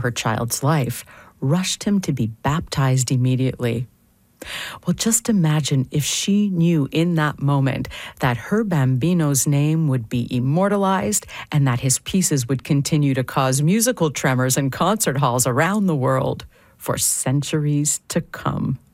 her child's life, rushed him to be baptized immediately. Well, just imagine if she knew in that moment that her bambino's name would be immortalized and that his pieces would continue to cause musical tremors in concert halls around the world for centuries to come.